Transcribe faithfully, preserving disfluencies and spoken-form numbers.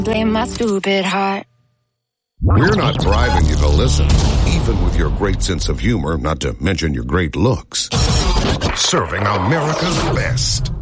Blame my stupid heart. We're not bribing you to listen, even with your great sense of humor, not to mention your great looks. Serving America's best.